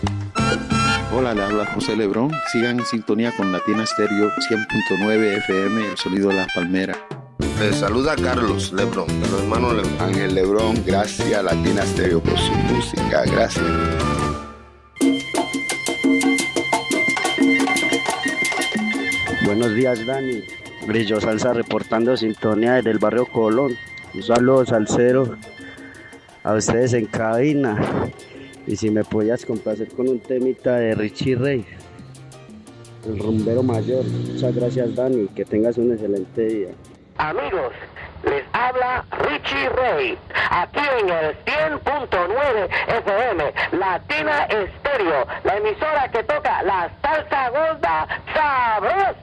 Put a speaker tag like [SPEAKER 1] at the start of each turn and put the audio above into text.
[SPEAKER 1] Hola, le habla José Lebrón. Sigan en sintonía con Latina Stereo 100.9 FM, el sonido de las palmeras.
[SPEAKER 2] Les saluda Carlos Lebrón, de los hermanos Lebrón.
[SPEAKER 3] Ángel Lebrón, gracias a Latina Stereo por su música. Gracias.
[SPEAKER 4] Buenos días, Dani. Brillo Salsa reportando sintonía desde el barrio Colón. Un saludo salsero a ustedes en cabina. Y si me podías complacer con un temita de Richie Ray, el rumbero mayor. Muchas gracias, Dani. Que tengas un excelente día.
[SPEAKER 5] Amigos, les habla Richie Ray, aquí en el 100.9 FM, Latina Estéreo, la emisora que toca la salsa gorda sabrosa.